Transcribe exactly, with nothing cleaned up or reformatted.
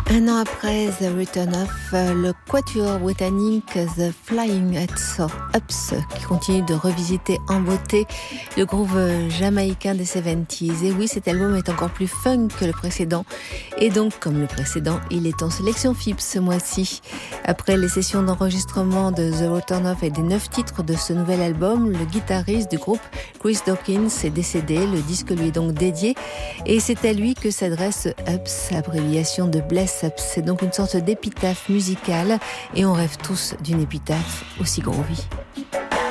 Un an après The Return of, le quatuor britannique The Flying Ups qui continue de revisiter en beauté le groove jamaïcain des soixante-dix. Et oui, cet album est encore plus funk que le précédent. Et donc, comme le précédent, il est en sélection F I B ce mois-ci. Après les sessions d'enregistrement de The Return of et des neuf titres de ce nouvel album, le guitariste du groupe, Chris Dawkins, est décédé. Le disque lui est donc dédié. Et c'est à lui que s'adresse Ups, abréviation de Bless. C'est donc une sorte d'épitaphe musicale et on rêve tous d'une épitaphe aussi groovy.